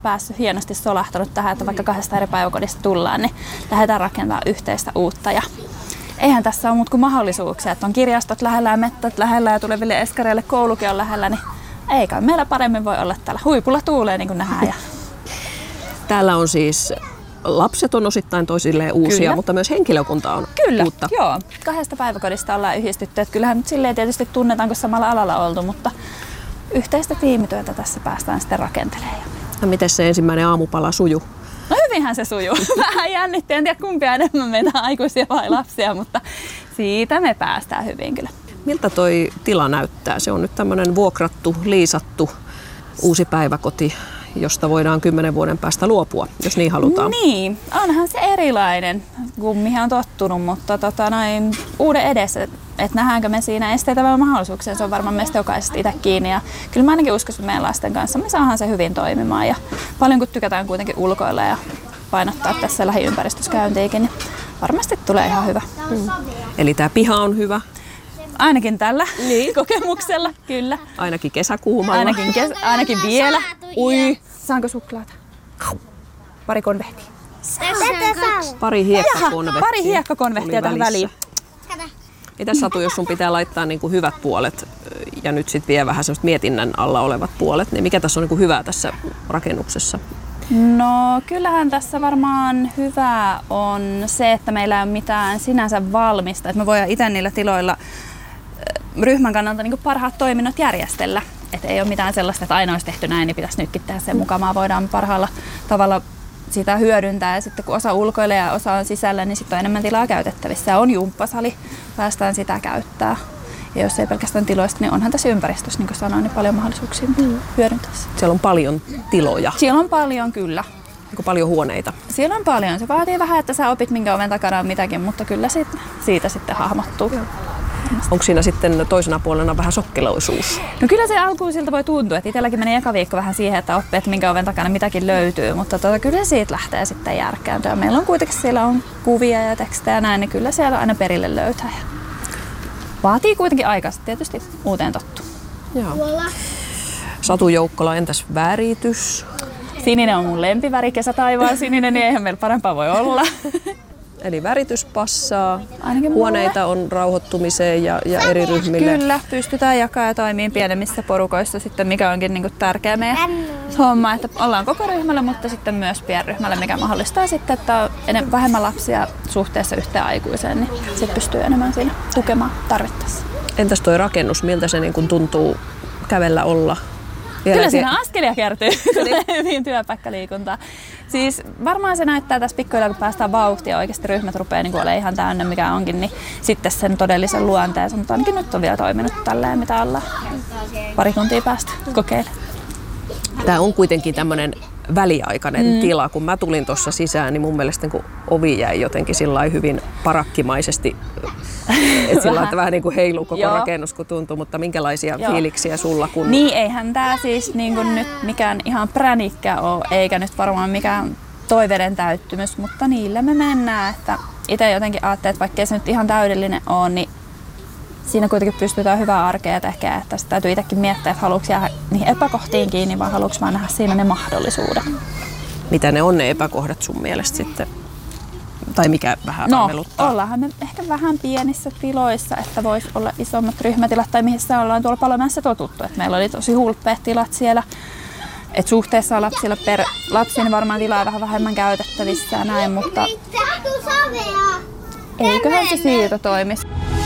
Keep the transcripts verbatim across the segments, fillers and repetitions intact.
Päässyt hienosti solahtanut tähän, että vaikka kahdesta eri päiväkodista tullaan, niin lähdetään rakentamaan yhteistä uutta. Ja eihän tässä ole muuta kuin mahdollisuuksia, että on kirjastot lähellä ja mettät lähellä ja tuleville eskareille koulukin on lähellä, niin eikä meillä paremmin voi olla täällä. Huipulla tuulee, niin kuin nähdään. Ja täällä on siis lapset on osittain toisilleen uusia, kyllä, mutta myös henkilökunta on kyllä, uutta. Joo. Kahdesta päiväkodista ollaan yhdistetty. Että kyllähän nyt silleen tietysti tunnetaan, kun samalla alalla oltu, mutta yhteistä tiimityötä tässä päästään sitten rakentelemaan. Ja miten se ensimmäinen aamupala sujuu? No hyvinhän se sujuu. Vähän jännitti, en tiedä kumpia enemmän meitä aikuisia vai lapsia, mutta siitä me päästään hyvin kyllä. Miltä toi tila näyttää? Se on nyt tämmöinen vuokrattu, liisattu uusi päiväkoti, josta voidaan kymmenen vuoden päästä luopua, jos niin halutaan. Niin, onhan se erilainen, kuin mihin on tottunut, mutta tota, noin uuden edessä, että nähdäänkö me siinä esteitä vai mahdollisuuksia, se on varmaan meistä jokaisesta itse kiinni. Ja kyllä mä ainakin uskon, että meidän lasten kanssa me saadaan se hyvin toimimaan. Ja paljon kun tykätään kuitenkin ulkoilla ja painottaa tässä lähiympäristössä käyntiikin, niin varmasti tulee ihan hyvä. Mm. Eli tämä piha on hyvä? Ainakin tällä niin. kokemuksella, kyllä. Ainakin kesäkuumalla. Ainakin, kes- ainakin vielä. Ui, saanko suklaata? Pari konvehtia. Pari hiekkakonvehtia. Pari hiekkakonvehtia tähän väliin. Mitäs Satu, jos sun pitää laittaa niin kuin hyvät puolet ja nyt sitten vielä vähän semmoista mietinnän alla olevat puolet, niin mikä tässä on niin kuin hyvää tässä rakennuksessa? No kyllähän tässä varmaan hyvä on se, että meillä ei ole mitään sinänsä valmista, että me voidaan itse niillä tiloilla ryhmän kannalta niin kuin parhaat toiminnot järjestellä. Että ei ole mitään sellaista, että aina olisi tehty näin, niin pitäisi nytkin tehdä sen mukaan. Voidaan parhaalla tavalla sitä hyödyntää ja sitten kun osa ulkoilee ja osa on sisällä, niin sitten on enemmän tilaa käytettävissä. Ja on jumppasali, päästään sitä käyttää. Ja jos ei pelkästään tiloista, niin onhan tässä ympäristössä, niin kuin sanoin, niin paljon mahdollisuuksia mm. hyödyntää. Siellä on paljon tiloja. Siellä on paljon, kyllä. Onko paljon huoneita? Siellä on paljon. Se vaatii vähän, että sä opit minkä oven takana on mitäkin, mutta kyllä siitä, siitä sitten hahmottuu. Onko siinä sitten toisena puolena vähän sokkeloisuus? No kyllä se alkuun siltä voi tuntua, että itselläkin meni eka viikko vähän siihen, että oppii, että minkä oven takana mitäkin löytyy, mutta tota, kyllä se siitä lähtee sitten järkääntyä. Meillä on kuitenkin siellä on kuvia ja tekstejä ja näin, niin kyllä siellä aina perille löytää. Vaatii kuitenkin aikaa tietysti uuteen tottuu. Joo. Satu Joukkola, entäs väritys? Sininen on mun lempiväri, kesätaivaan sininen, niin eihän meillä parempaa voi olla. Eli väritys passaa, huoneita on rauhoittumiseen ja, ja eri ryhmille. Kyllä, pystytään jakamaan ja toimimaan pienemmissä porukoissa sitten, mikä onkin niin kuin tärkeä meidän homma, että ollaan koko ryhmällä, mutta sitten myös pienryhmällä, mikä mahdollistaa sitten, että on vähemmän lapsia suhteessa yhteen aikuiseen, niin sitten pystyy enemmän siinä tukemaan tarvittaessa. Entäs toi rakennus, miltä se niin kuin tuntuu kävellä olla? Vielä Kyllä siinä askelia kertyy, tulee hyvin työpaikkaliikuntaa. Siis varmaan se näyttää tässä pikkuhiljaa, kun päästään vauhtia, oikeasti ryhmät rupeaa niin olemaan ihan täynnä, mikä onkin, niin sitten sen todellisen luonteensa. Mutta ainakin nyt on vielä toiminut tälleen, mitä ollaan pari tuntia päästä kokeilemaan. Tämä on kuitenkin tämmöinen väliaikainen mm. tila. Kun mä tulin tuossa sisään, niin mun mielestä kun ovi jäi jotenkin sillai hyvin parakkimaisesti, että sillä että vähän niin kuin heiluu koko Joo. rakennus, kun tuntuu, mutta minkälaisia Joo. fiiliksiä sulla? Kun... Niin, eihän tämä siis niin kuin nyt mikään ihan pränikkä ole, eikä nyt varmaan mikään toiveiden täyttymys, mutta niillä me mennään. Että itse jotenkin ajattelin, että vaikkei se nyt ihan täydellinen ole, niin siinä kuitenkin pystytään hyvää arkea tekemään, että sitä täytyy itsekin miettiä, että haluatko jäädä niihin epäkohtiin kiinni vai haluatko vaan nähdä siinä ne mahdollisuudet. Mitä ne on ne epäkohdat sun mielestä sitten? Tai mikä vähän no, arveluttaa? No, ollaanhan me ehkä vähän pienissä tiloissa, että voisi olla isommat ryhmätilat tai missä ollaan tuolla Palomäessä totuttu. Et meillä oli tosi hulppeat tilat siellä. Et suhteessa lapsilla per lapsiin varmaan tilaa vähän vähemmän käytettävissä ja näin, mutta eiköhän se siitä toimisi.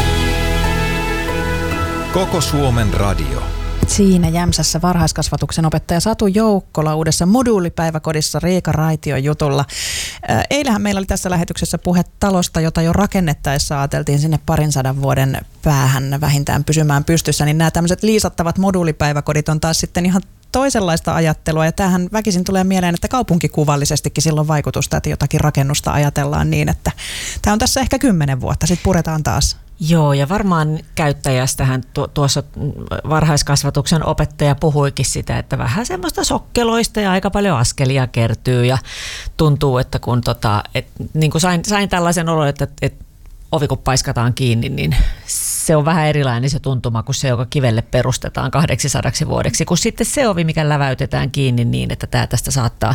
Koko Suomen radio. Siinä Jämsässä varhaiskasvatuksen opettaja Satu Joukkola uudessa moduulipäiväkodissa Riika Raition jutulla. Eilähän meillä oli tässä lähetyksessä puhe talosta, jota jo rakennettaessa ajateltiin sinne parin sadan vuoden päähän vähintään pysymään pystyssä, niin nämä tämmöiset liisattavat moduulipäiväkodit on taas sitten ihan toisenlaista ajattelua, ja tämähän väkisin tulee mieleen, että kaupunkikuvallisestikin silloin vaikutusta, että jotakin rakennusta ajatellaan niin, että tämä on tässä ehkä kymmenen vuotta, sitten puretaan taas. Joo, ja varmaan käyttäjästähän tu- tuossa varhaiskasvatuksen opettaja puhuikin sitä, että vähän semmoista sokkeloista ja aika paljon askelia kertyy ja tuntuu, että kun tota, et, niin kuin sain, sain tällaisen olon, että et, ovi kun paiskataan kiinni, niin se on vähän erilainen se tuntuma kuin se, joka kivelle perustetaan kahdeksisadaksi vuodeksi, kun sitten se ovi, mikä läväytetään kiinni niin, että tämä tästä saattaa